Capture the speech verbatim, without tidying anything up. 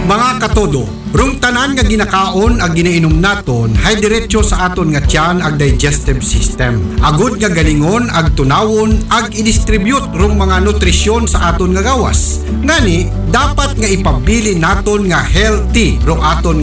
Mga katodo, rung tanan nga ginakaon ag ginainom naton hay diretso sa aton nga tiyan ag digestive system. Agud nga galingon ag tunawon ag i-distribute rung mga nutrisyon sa aton nga gawas. Ngani, dapat nga ipabili naton nga healthy rung aton